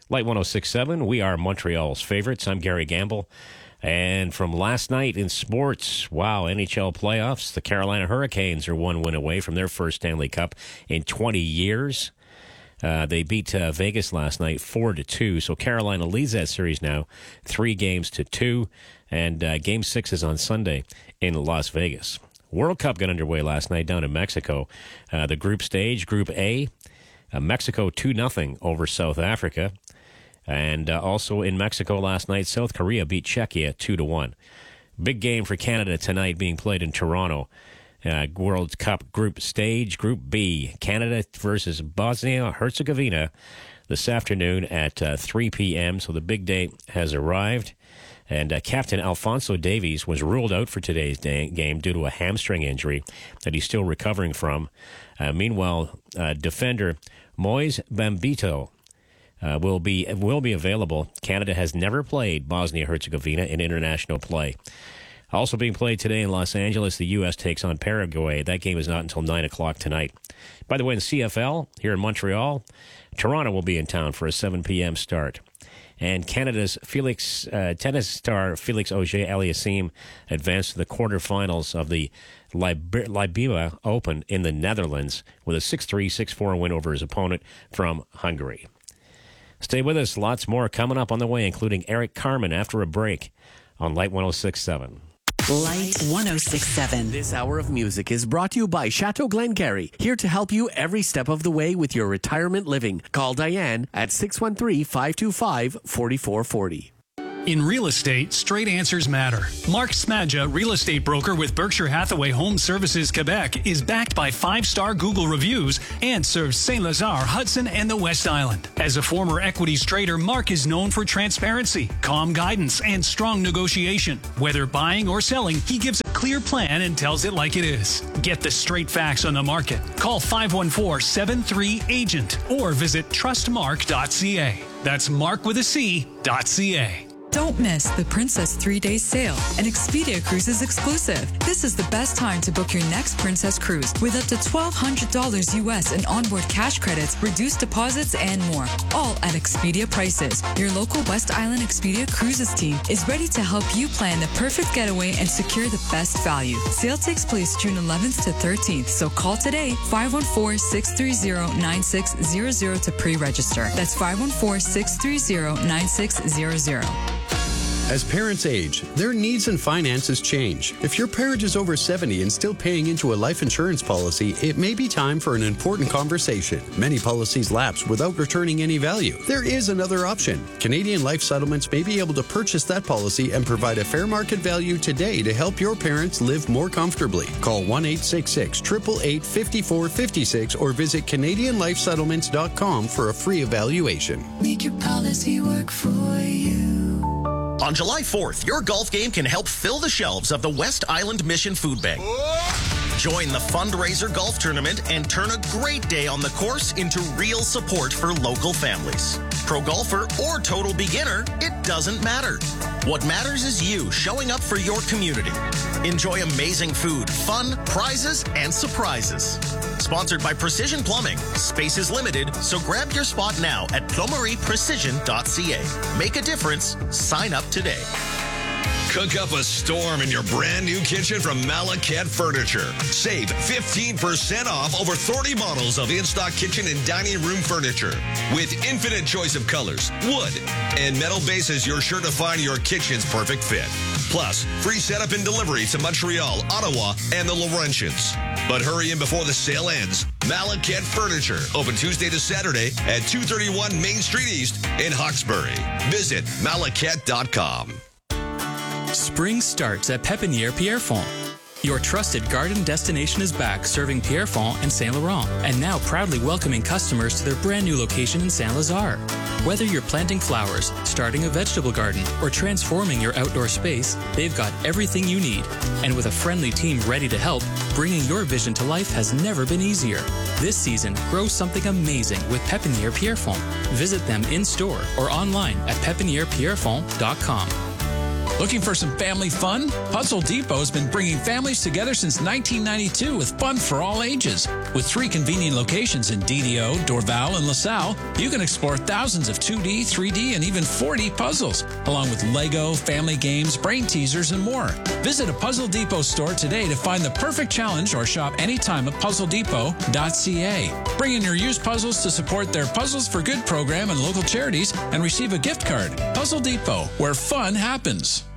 Light 106.7, we are Montreal's favorites. I'm Gary Gamble. And from last night in sports, wow, NHL playoffs, the Carolina Hurricanes are one win away from their first Stanley Cup in 20 years. They beat Vegas last night 4-2, so Carolina leads that series now 3-2, and Game 6 is on Sunday in Las Vegas. World Cup got underway last night down in Mexico. The group stage, Group A, Mexico 2-0 over South Africa. And also in Mexico last night, South Korea beat Czechia 2-1. Big game for Canada tonight being played in Toronto. World Cup group stage, Group B, Canada versus Bosnia-Herzegovina this afternoon at 3 p.m. So the big day has arrived. And Captain Alphonso Davies was ruled out for today's game due to a hamstring injury that he's still recovering from. Meanwhile, defender Moise Bambito will be available. Canada has never played Bosnia-Herzegovina in international play. Also being played today in Los Angeles, the U.S. takes on Paraguay. That game is not until 9 o'clock tonight. By the way, in the CFL here in Montreal, Toronto will be in town for a 7 p.m. start. And Canada's tennis star Felix Auger-Aliassime advanced to the quarterfinals of the Libia Open in the Netherlands with a 6-3, 6-4 win over his opponent from Hungary. Stay with us. Lots more coming up on the way, including Eric Carmen after a break on Light 106.7. Light 106.7. This hour of music is brought to you by Chateau Glengarry, here to help you every step of the way with your retirement living. Call Diane at 613-525-4440. In real estate, straight answers matter. Mark Smadja, real estate broker with Berkshire Hathaway Home Services Quebec, is backed by 5-star Google reviews and serves Saint-Lazare, Hudson, and the West Island. As a former equities trader, Mark is known for transparency, calm guidance, and strong negotiation. Whether buying or selling, he gives a clear plan and tells it like it is. Get the straight facts on the market. Call 514-73-AGENT or visit trustmark.ca. That's mark with a C.ca. Don't miss the Princess 3-Day Sale, an Expedia Cruises exclusive. This is the best time to book your next Princess cruise with up to $1,200 US in onboard cash credits, reduced deposits, and more. All at Expedia prices. Your local West Island Expedia Cruises team is ready to help you plan the perfect getaway and secure the best value. Sale takes place June 11th to 13th, so call today 514-630-9600 to pre-register. That's 514-630-9600. As parents age, their needs and finances change. If your parent is over 70 and still paying into a life insurance policy, it may be time for an important conversation. Many policies lapse without returning any value. There is another option. Canadian Life Settlements may be able to purchase that policy and provide a fair market value today to help your parents live more comfortably. Call 1-866-888-5456 or visit CanadianLifeSettlements.com for a free evaluation. Make your policy work for you. On July 4th, your golf game can help fill the shelves of the West Island Mission Food Bank. Join the fundraiser golf tournament and turn a great day on the course into real support for local families. Pro golfer or total beginner, it doesn't matter. What matters is you showing up for your community. Enjoy amazing food, fun, prizes, and surprises. Sponsored by Precision Plumbing. Space is limited, so grab your spot now at plumberieprecision.ca. Make a difference. Sign up today. Cook up a storm in your brand new kitchen from Malaket Furniture. Save 15% off over 30 models of in-stock kitchen and dining room furniture. With infinite choice of colors, wood, and metal bases, you're sure to find your kitchen's perfect fit. Plus, free setup and delivery to Montreal, Ottawa, and the Laurentians. But hurry in before the sale ends. Malaket Furniture, open Tuesday to Saturday at 231 Main Street East in Hawkesbury. Visit malaket.com. Spring starts at Pépinière Pierrefonds. Your trusted garden destination is back, serving Pierrefonds and Saint Laurent, and now proudly welcoming customers to their brand new location in Saint-Lazare. Whether you're planting flowers, starting a vegetable garden, or transforming your outdoor space, they've got everything you need. And with a friendly team ready to help, bringing your vision to life has never been easier. This season, grow something amazing with Pépinière Pierrefonds. Visit them in-store or online at pépinièrepierrefonds.com. Looking for some family fun? Puzzle Depot has been bringing families together since 1992 with fun for all ages. With 3 convenient locations in DDO, Dorval, and LaSalle, you can explore thousands of 2D, 3D, and even 4D puzzles, along with Lego, family games, brain teasers, and more. Visit a Puzzle Depot store today to find the perfect challenge or shop anytime at puzzledepot.ca. Bring in your used puzzles to support their Puzzles for Good program and local charities and receive a gift card. Puzzle Depot, where fun happens.